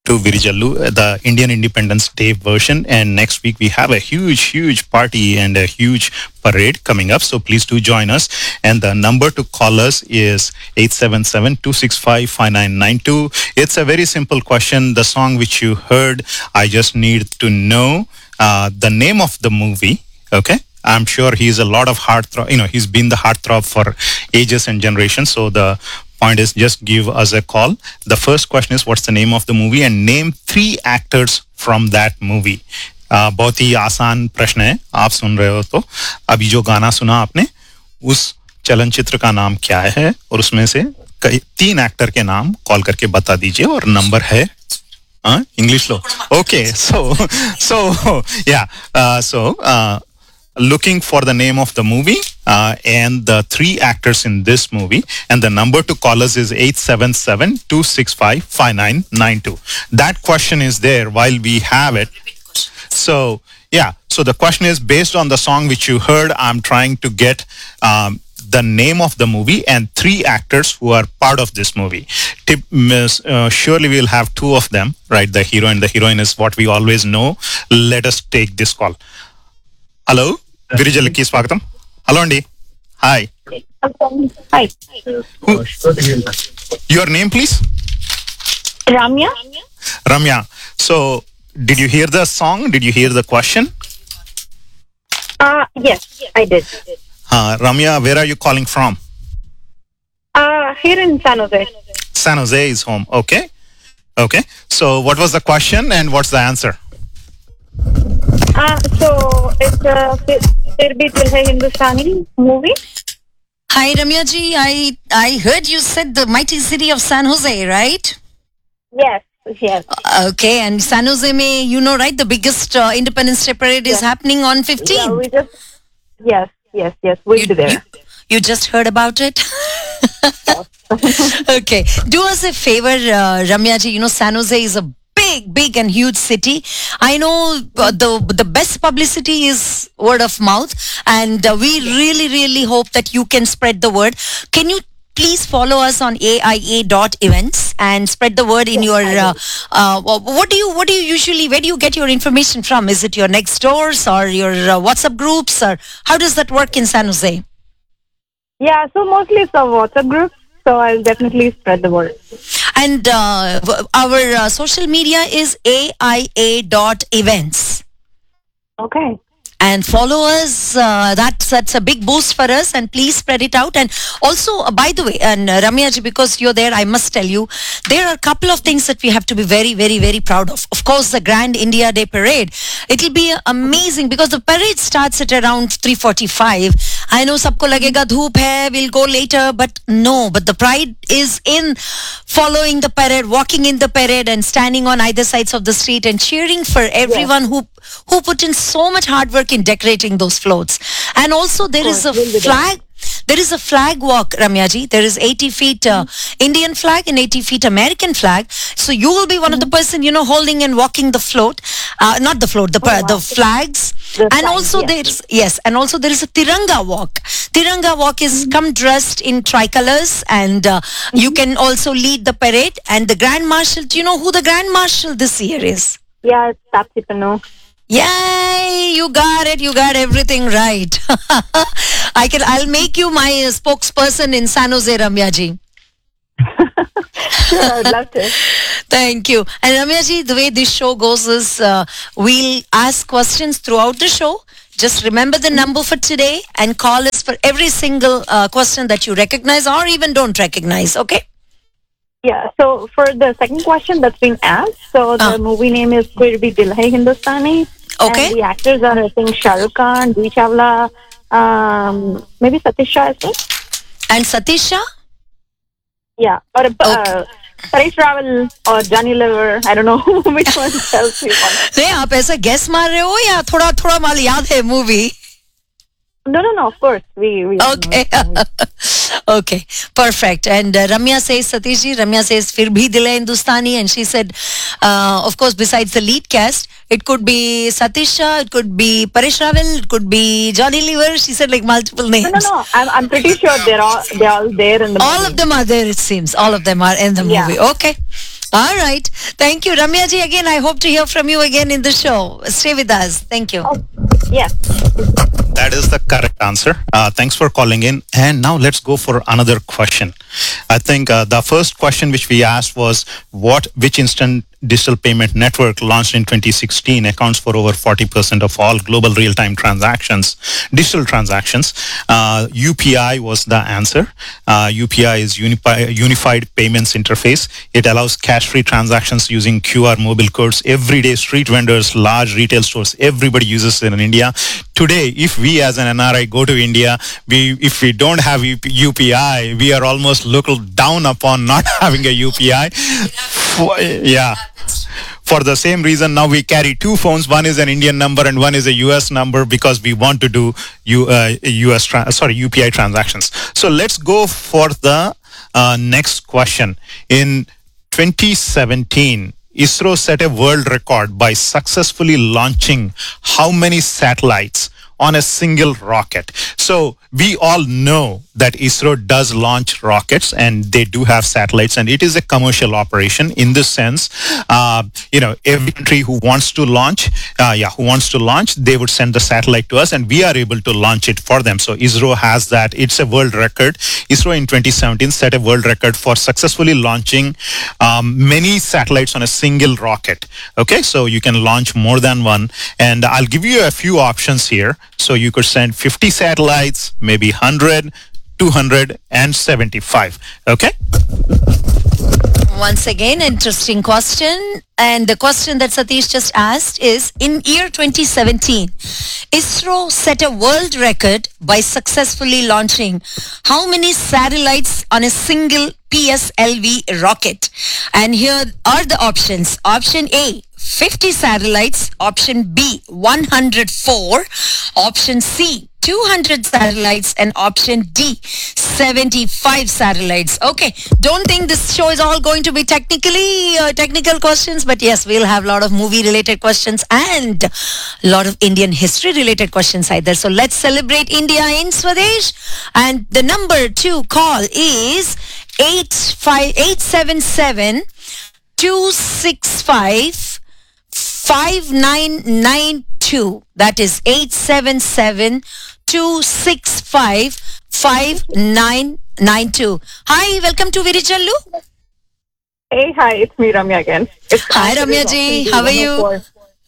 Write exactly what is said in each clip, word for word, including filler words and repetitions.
to Virijallu, the Indian Independence Day version. And next week we have a huge, huge party and a huge parade coming up. So please do join us. And the number to call us is eight seven seven, two six five, five nine nine two. It's a very simple question. The song which you heard, I just need to know uh, the name of the movie. Okay. I'm sure he's a lot of heartthrob, you know, he's been the heartthrob for ages and generations. So the point is just give us a call. The first question is what's the name of the movie and name three actors from that movie. uh, बहुत ही आसान प्रश्न है. आप सुन रहे हो तो अभी जो गाना सुना आपने उस चलनचित्र का नाम क्या है और उसमें से कई तीन एक्टर के नाम कॉल करके बता दीजिए और नंबर है इंग्लिश लो. ओके सो सो या सो looking for the name of the movie uh, and the three actors in this movie, and the number to call us is eight seven seven, two six five, five nine nine two. That question is there while we have it. So yeah, so the question is based on the song which you heard. I'm trying to get um, the name of the movie and three actors who are part of this movie. Tip, uh, surely we'll have two of them, right? The hero and the heroine is what we always know. Let us take this call. Hello, Virijaliki Swagatam. Hello, Andy. Hi. Hi. Who? Your name, please? Ramya. Ramya. So, did you hear the song? Did you hear the question? Uh, yes, I did. Uh, Ramya, where are you calling from? Uh, here in San Jose. San Jose is home. Okay. Okay. So, what was the question and what's the answer? Uh, so it's a Fir Bhi Dil Hai Hindustani movie. Hi Ramya ji, I I heard you said the mighty city of San Jose, right? Yes, yes. Okay, and San Jose mein, you know, right, the biggest uh, Independence Day parade is yes. happening on fifteenth. Yeah, we just yes, yes, yes. We'll you, be there. You, you just heard about it. Okay, do us a favor, uh, Ramya ji. You know, San Jose is a big, big and huge city. I know uh, the the best publicity is word of mouth, and uh, we really, really hope that you can spread the word. Can you please follow us on A I A dot events and spread the word in your? Uh, uh, what do you what do you usually? Where do you get your information from? Is it your next doors or your uh, WhatsApp groups, or how does that work in San Jose? Yeah, so mostly it's a WhatsApp group. So I'll definitely spread the word. And uh, our uh, social media is A I A dot events. Okay. And follow us. Uh, that's that's a big boost for us. And please spread it out. And also, uh, by the way, and uh, Ramya ji, because you're there, I must tell you, there are a couple of things that we have to be very, very, very proud of. Of course, the Grand India Day Parade. It'll be amazing because the parade starts at around three forty-five. I know sabko lagega dhoop hai, we'll go later, but no, but the pride is in following the parade, walking in the parade and standing on either sides of the street and cheering for everyone yes. who who put in so much hard work in decorating those floats. And also there is a flag, there is a flag walk, Ramya ji. There is eighty feet uh, mm-hmm. Indian flag and eighty feet American flag. So you will be one mm-hmm. of the person, you know, holding and walking the float, uh, not the float, the, oh, wow. the flags. The and flags, also yes. there's, yes, and also there is a Tiranga walk. Tiranga walk is mm-hmm. come dressed in tricolors, and uh, mm-hmm. you can also lead the parade. And the Grand Marshal, do you know who the Grand Marshal this year is? Yeah, it's Taapsee Pannu. Yay! You got it. You got everything right. I can. I'll make you my uh, spokesperson in San Jose, Ramya ji. Sure, I'd love to. Thank you. And Ramya ji, the way this show goes is uh, we'll ask questions throughout the show. Just remember the number for today and call us for every single uh, question that you recognize or even don't recognize. Okay? Yeah, so for the second question that's being asked, so the uh. movie name is Fir Bhi Dil Hai Hindustani. Okay. And the actors are, I think, Shah Rukh Khan, Dwi Chawla, um, maybe Satish Shah as well. And Satish Shah? Yeah, or uh, okay. Paresh Rawal or Johnny Lever. I don't know which one tells you. नहीं आप ऐसा guess मार रहे हो या थोड़ा थोड़ा माल याद है movie? No, no, no, of course. We, we okay. Okay, perfect. And uh, Ramya says, Satish ji, Ramya says, Fir Bhi Dil Hai Hindustani. And she said, uh, of course, besides the lead cast, it could be Satish Shah, it could be Paresh Rawal, it could be Johnny Lever. She said like multiple names. No, no, no. I'm, I'm pretty sure they're all, they're all there in the movie. All of them are there, it seems. All of them are in the movie. Yeah. Okay. All right. Thank you. Ramya ji, again, I hope to hear from you again in the show. Stay with us. Thank you. Oh, yes. That is the correct answer. Uh, thanks for calling in. And now let's go for another question. I think uh, the first question which we asked was what, which instant digital payment network launched in twenty sixteen accounts for over forty percent of all global real-time transactions, digital transactions. Uh, U P I was the answer. Uh, U P I is Unifi- Unified Payments Interface. It allows cash-free transactions using Q R mobile codes. Everyday street vendors, large retail stores, everybody uses it in India. Today, if we as an N R I go to India, we if we don't have U P I, we are almost looked down upon not having a U P I. For, yeah. For the same reason, now we carry two phones. One is an Indian number and one is a U S number because we want to do U, uh, U S tra- sorry U P I transactions. So let's go for the uh, next question. In twenty seventeen, ISRO set a world record by successfully launching how many satellites on a single rocket? So we all know that ISRO does launch rockets and they do have satellites, and it is a commercial operation in the sense, uh, you know, every country who wants to launch, uh, yeah, who wants to launch, they would send the satellite to us and we are able to launch it for them. So ISRO has that. It's a world record. ISRO in twenty seventeen set a world record for successfully launching um, many satellites on a single rocket. Okay, so you can launch more than one. And I'll give you a few options here. So you could send fifty satellites, maybe one hundred, two hundred, and seventy-five. Okay? Once again, interesting question. And the question that Satish just asked is, in year twenty seventeen, ISRO set a world record by successfully launching how many satellites on a single P S L V rocket? And here are the options. Option A, fifty satellites. Option B, one hundred four. Option C, two hundred satellites. And option D, seventy-five satellites. Okay, don't think this show is all going to be technically uh, technical questions, but yes, we'll have a lot of movie related questions and a lot of Indian history related questions either. So let's celebrate India in Swadesh. And the number to call is eight five eight seven seven two six five five nine nine two. That is eight seven seven two six five five nine nine two. Hi, welcome to Virijallu. Hey, hi, it's me, Ramya again. It's Hi, Ramya ji. How are you?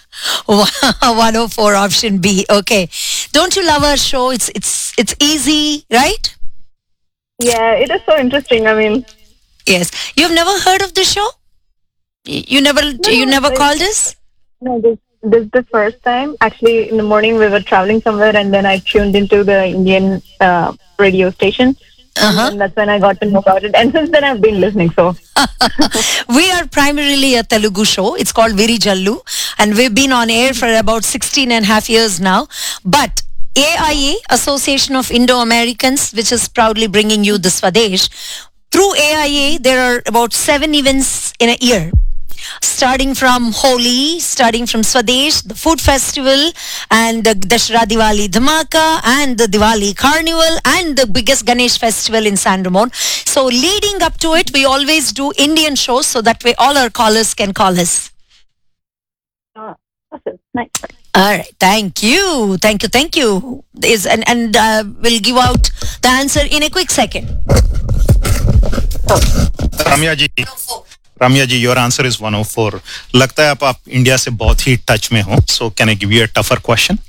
one oh four option B. Okay. Don't you love our show? It's it's it's easy, right? Yeah, it is so interesting. I mean, yes. You've never heard of the show? Y- You never No, you never I- called us? no, this, this is the first time. Actually, in the morning we were traveling somewhere, and then I tuned into the Indian uh, radio station, Uh-huh. and that's when I got to know about it. And since then, I've been listening. So, We are primarily a Telugu show. It's called Virijallu, and we've been on air for about sixteen and a half years now. But A I A, Association of Indo-Americans, which is proudly bringing you the Swadesh, through A I A, there are about seven events in a year. Starting from Holi, starting from Swadesh, the food festival, and the Dashra Diwali Dhamaka, and the Diwali Carnival, and the biggest Ganesh festival in San Ramon. So leading up to it, we always do Indian shows so that way all our callers can call us. uh, awesome. Nice. All right. Thank you. Thank you. Thank you. Is and, and uh, we'll give out the answer in a quick second. Ramya ji, Ramya ji, your answer is one oh four. लगता है आप आप India से बहुत ही touch में हो. So can I give you a tougher question?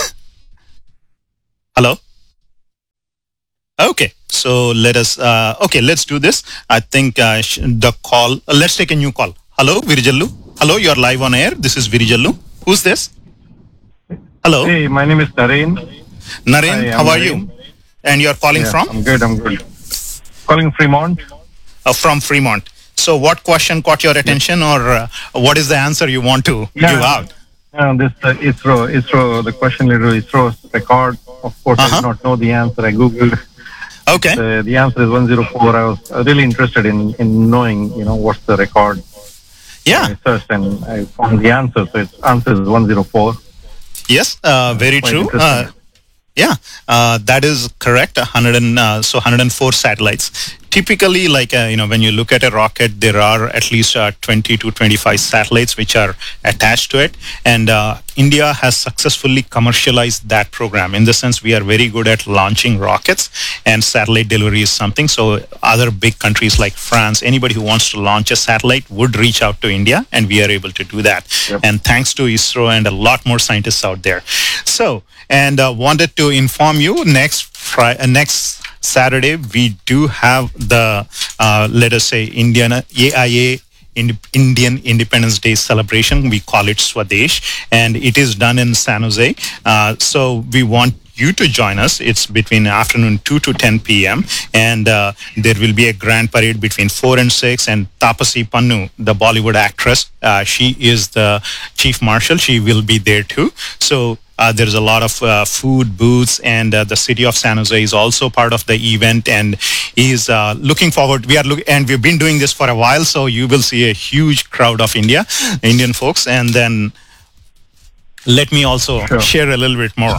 Hello? Okay. So let us, uh, okay, let's do this. I think uh, sh- the call, uh, let's take a new call. Hello, Virijallu. Hello, you're live on air. This is Virijallu. Who's this? Hello, Hey, my name is Naren. Naren. Hi, How I'm are Naren. you? And you're calling Yeah, from? I'm good, I'm good. Calling Fremont. Uh, from Fremont. So what question caught your attention, or uh, what is the answer you want to Yeah. give out? Uh, this uh, ISRO, ISRO, the question leader, ISRO's record. Of course, I Uh-huh. did not know the answer. I Googled. Okay. Uh, the answer is one oh four. I was uh, really interested in, in knowing, you know, what's the record. Yeah. I searched and I found the answer. So its answer is one oh four. Yes, uh, very Quite true. interesting. Uh, yeah, uh, that is correct. one hundred and, uh, so one hundred four satellites. typically, like, uh, you know, when you look at a rocket, there are at least uh, twenty to twenty-five satellites which are attached to it. And uh, India has successfully commercialized that program. In the sense, we are very good at launching rockets, and satellite delivery is something. So other big countries like France, anybody who wants to launch a satellite would reach out to India, and we are able to do that. Yep. And thanks to ISRO and a lot more scientists out there. So, and uh, wanted to inform you, next Friday, uh, next Saturday, we do have the, uh, let us say, Indian A I A Ind- Indian Independence Day celebration. We call it Swadesh, and it is done in San Jose. Uh, so we want you to join us. It's between afternoon two to ten p.m. and uh, there will be a grand parade between four and six, and Tapasi Pannu, the Bollywood actress, uh, she is the chief marshal. She will be there too. So uh, there's a lot of uh, food booths, and uh, the city of San Jose is also part of the event, and is uh, looking forward. We are look, and we've been doing this for a while, so you will see a huge crowd of India, Indian folks. And then let me also Sure. share a little bit more.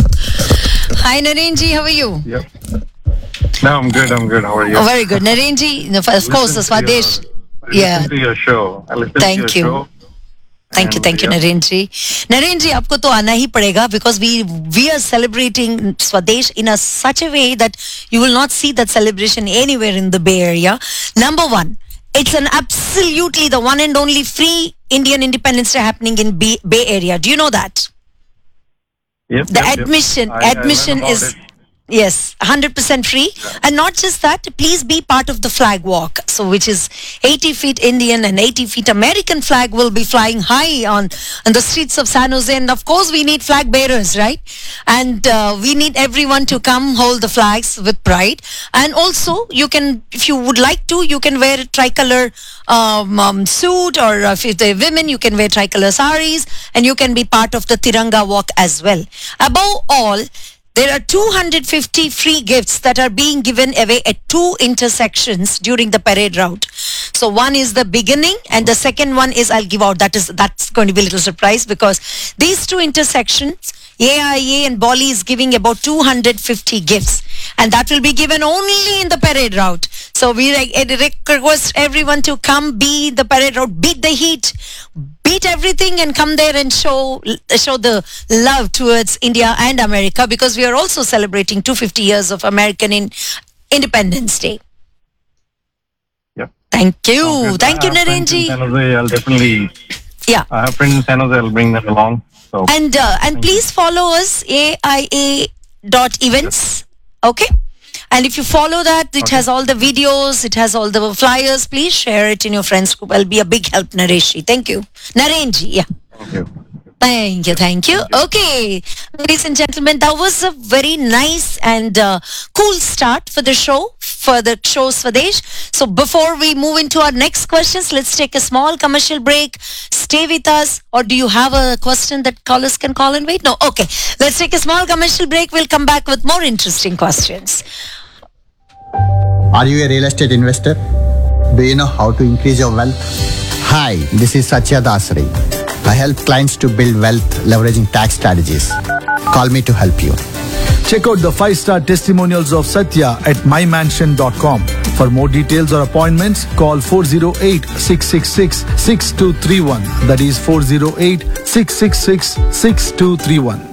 Hi, Narenji, how are you? Yep. No, I'm good. I'm good. How are you? Oh, very good. Narenji, of course, the Listen to Swadesh. your- I Yeah. Listen to your show. I listen Thank to you. your show. Thank you, And, thank you, yeah. Naren ji. Naren ji, आपको तो आना ही पड़ेगा because we we are celebrating Swadesh in a such a way that you will not see that celebration anywhere in the Bay Area. Number one, it's an absolutely the one and only free Indian Independence Day happening in Bay, Bay Area. Do you know that? Yep, The yep, yep. admission, I- I learned admission about is. it. Yes, one hundred percent free. And not just that, please be part of the flag walk. So, which is eighty feet Indian and eighty feet American flag will be flying high on, on the streets of San Jose. And of course, we need flag bearers, right? And uh, we need everyone to come hold the flags with pride. And also, you can, if you would like to, you can wear a tricolor um, um, suit, or if they're women, you can wear tricolor saris, and you can be part of the Tiranga walk as well. Above all, there are two hundred fifty free gifts that are being given away at two intersections during the parade route. So one is the beginning, and the second one is I'll give out. That is that's going to be a little surprise because these two intersections, A I A and Bolly is giving about two hundred fifty gifts, and that will be given only in the parade route. So we re- request everyone to come, be the parade route, beat the heat, beat everything, and come there and show show the love towards India and America, because we are also celebrating two hundred fifty years of American in- Independence Day. Yep. Thank you. Okay, Thank you, I have friends in Narenji. San Jose. I'll definitely. Yeah. I have friends in San Jose. I'll bring them along. So And uh, and please follow us, A I A dot events. Okay? And if you follow that, it Okay. has all the videos, it has all the flyers. Please share it in your friends group. I'll be a big help, Nareshi. Thank you. Narenji, yeah. thank you. Thank you, thank you. Okay, ladies and gentlemen, that was a very nice and uh, cool start for the show, for the show Swadesh. So before we move into our next questions, let's take a small commercial break. Stay with us. Or do you have a question that callers can call and wait? No? Okay, let's take a small commercial break. We'll come back with more interesting questions. Are you a real estate investor? Do you know how to increase your wealth? Hi, this is Satya Dasari. I help clients to build wealth leveraging tax strategies. Call me to help you. Check out the five-star testimonials of Satya at my mansion dot com. For more details or appointments, call four oh eight, six six six, six two three one. That is four oh eight, six six six, six two three one.